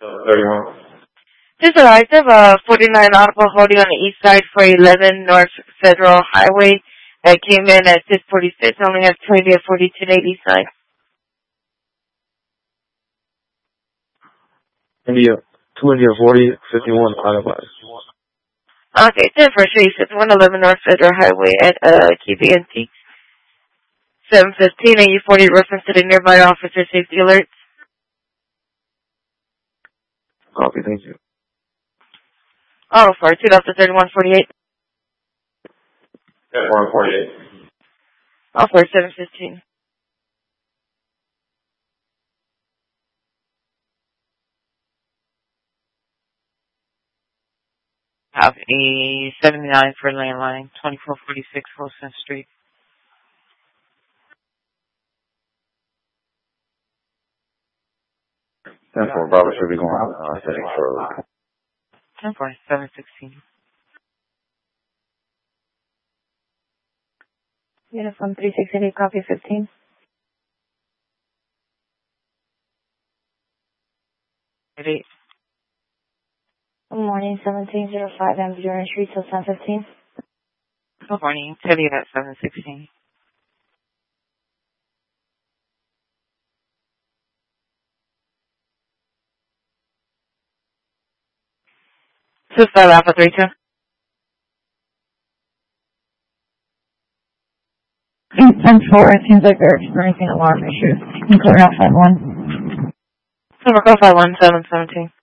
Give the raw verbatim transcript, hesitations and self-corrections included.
thirty-one. Just arrived of uh, forty-nine Audible holding on the east side for eleven North Federal Highway that came in at six forty-six. Only have twenty at forty-two eighty side. India, two India forty, fifty-one Autobus. Okay, ten for three, one eleven North Federal Highway at uh, K B N T. seven fifteen, A U forty, reference to the nearby officer safety alerts. Copy, thank you. Oh, for two Delta thirty-one forty-eight. thirty-one forty-eight. Oh, for seven fifteen. Have a seventy-nine for landline, twenty-four forty-six Wilson Street. ten four, Bravo should be going uh, settings for ten four, seven sixteen. Uniform three six eight, copy fifteen. eight. Good morning, seventeen oh five M Buren Street, till ten fifteen. Good morning, Teddy at seven sixteen. This is Alpha three two. ten four, it seems like they're experiencing alarm issues. You can clear out five one. Silver Go five one, seven seventeen.